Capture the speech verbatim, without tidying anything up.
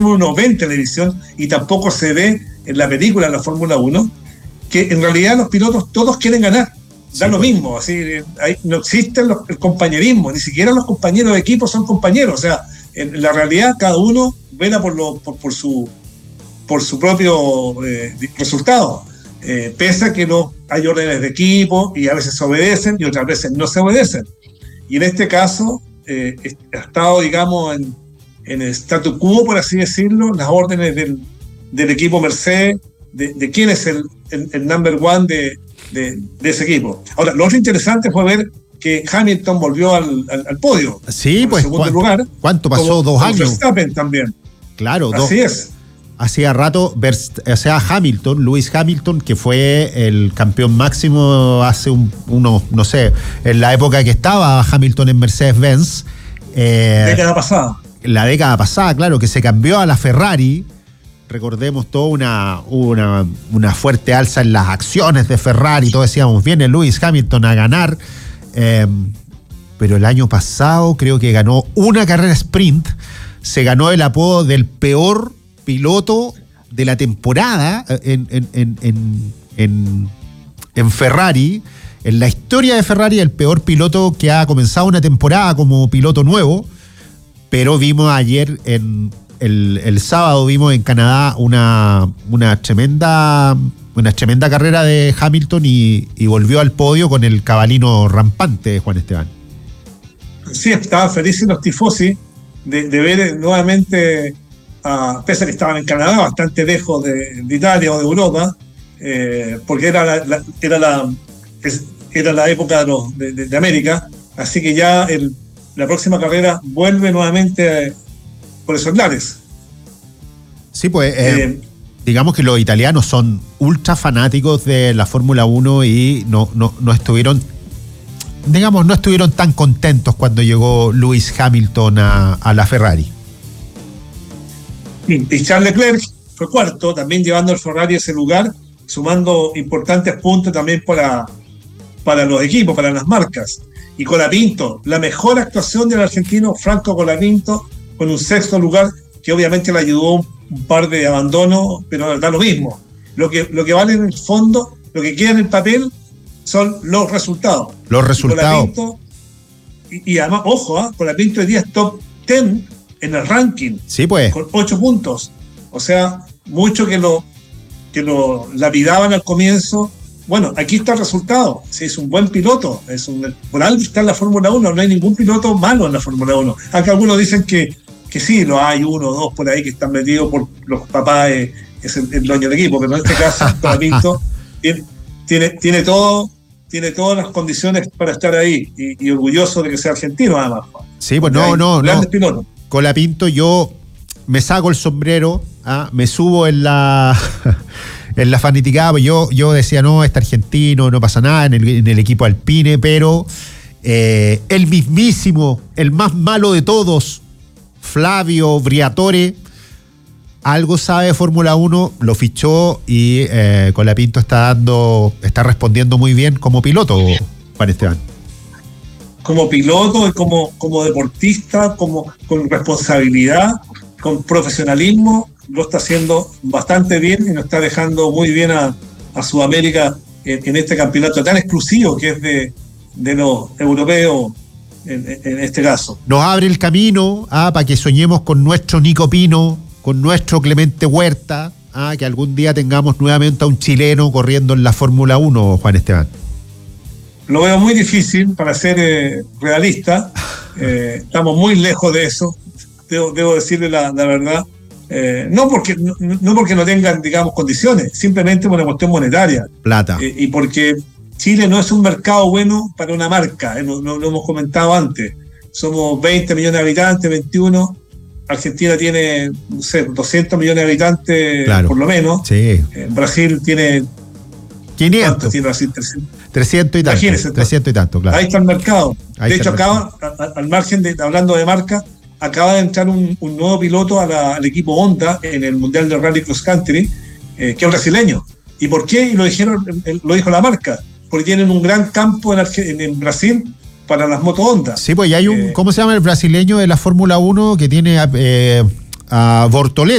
uno ve en televisión y tampoco se ve en la película de la Fórmula uno, que en realidad los pilotos todos quieren ganar. Da sí, lo pues. mismo, así hay, no existe los, el compañerismo, ni siquiera los compañeros de equipo son compañeros, o sea, en la realidad cada uno vela por, lo, por, por, su, por su propio eh, resultado, eh, pese a que no hay órdenes de equipo y a veces se obedecen y otras veces no se obedecen. Y en este caso eh, ha estado, digamos, en, en el statu quo, por así decirlo, las órdenes del, del equipo Mercedes, de, de quién es el, el, el number one de De, de ese equipo. Ahora, lo otro interesante fue ver que Hamilton volvió al, al, al podio. Sí, pues, segundo ¿cuánto, lugar, ¿cuánto pasó? Como, dos como años. Verstappen también. Claro, así dos. es. Hacía rato, o sea, Hamilton, Lewis Hamilton, que fue el campeón máximo hace un, unos, no sé, en la época que estaba Hamilton en Mercedes-Benz. Eh, década pasada. La década pasada, claro, que se cambió a la Ferrari. Recordemos toda una, una, una fuerte alza en las acciones de Ferrari, todos decíamos, viene Lewis Hamilton a ganar, eh, pero el año pasado creo que ganó una carrera sprint, se ganó el apodo del peor piloto de la temporada en, en, en, en, en, en Ferrari, en la historia de Ferrari, el peor piloto que ha comenzado una temporada como piloto nuevo, pero vimos ayer en... El, el sábado vimos en Canadá una, una tremenda una tremenda carrera de Hamilton y, y volvió al podio con el cabalino rampante de Juan Esteban. Sí, estaban felices los tifosi de, de ver nuevamente, a, pese a que estaban en Canadá, bastante lejos de, de Italia o de Europa, eh, porque era la, la, era, la, era la época de, los, de, de, de América, así que ya el, la próxima carrera vuelve nuevamente por esos lares. Sí, pues eh, eh, digamos que los italianos son ultra fanáticos de la Fórmula uno y no, no, no estuvieron, digamos, no estuvieron tan contentos cuando llegó Lewis Hamilton a, a la Ferrari. Y Charles Leclerc fue cuarto, también llevando al Ferrari a ese lugar, sumando importantes puntos también para, para los equipos, para las marcas. Y Colapinto, la mejor actuación del argentino Franco Colapinto, con un sexto lugar que obviamente le ayudó un, un par de abandonos, pero da lo mismo. Lo que, lo que vale en el fondo, lo que queda en el papel, son los resultados. Los resultados. Y, Colapinto, y, y además, ojo, ¿eh? Colapinto hoy día es top diez en el ranking. Sí, pues. Con ocho puntos. O sea, mucho que lo, que lo lapidaban al comienzo. Bueno, aquí está el resultado. Sí, es un buen piloto. Es un, por algo está en la Fórmula uno. No hay ningún piloto malo en la Fórmula uno. Aunque algunos dicen que que sí, lo hay uno o dos por ahí que están metidos por los papás, eh, es el, el dueño del equipo, pero en este caso, Colapinto tiene, tiene, tiene todo, tiene todas las condiciones para estar ahí y, y orgulloso de que sea argentino, además. Sí, pues no, no, grandes no. pilotos. Colapinto, yo me saco el sombrero, ¿ah? Me subo en la en la fanaticada, pues yo, yo decía, no, este argentino, no pasa nada en el, en el equipo Alpine, pero eh, el mismísimo, el más malo de todos, Flavio Briatore, algo sabe de Fórmula uno, lo fichó y eh, Colapinto está dando, está respondiendo muy bien como piloto, Juan Esteban. Como piloto y como, como deportista, como, con responsabilidad, con profesionalismo, lo está haciendo bastante bien y nos está dejando muy bien a, a Sudamérica en, en este campeonato tan exclusivo que es de, de los europeos. En, en este caso. Nos abre el camino ah, para que soñemos con nuestro Nico Pino, con nuestro Clemente Huerta, ah, que algún día tengamos nuevamente a un chileno corriendo en la Fórmula uno, Juan Esteban. Lo veo muy difícil, para ser eh, realista. Eh, estamos muy lejos de eso, debo, debo decirle la, la verdad. Eh, no, porque, no, no porque no tengan, digamos, condiciones, simplemente por una cuestión monetaria. Plata. Eh, y porque Chile no es un mercado bueno para una marca, eh, no, no, lo hemos comentado antes. Somos veinte millones de habitantes, veintiuno. Argentina tiene, no sé, doscientos millones de habitantes, claro, por lo menos. Sí. Eh, Brasil tiene... quinientos. ¿Cuánto tiene Brasil? trescientos. trescientos y tanto. trescientos y tanto, claro. Ahí está el mercado. Ahí de hecho, acaba, a, al margen de, hablando de marca, acaba de entrar un, un nuevo piloto a la, al equipo Honda en el Mundial de Rally Cross Country, eh, que es brasileño. ¿Y por qué? Y lo dijeron, lo dijo la marca. Porque tienen un gran campo en, en, en Brasil para las motos Honda. Sí, pues ya hay un, eh, ¿cómo se llama el brasileño de la Fórmula uno que tiene, eh, a Bortoleto.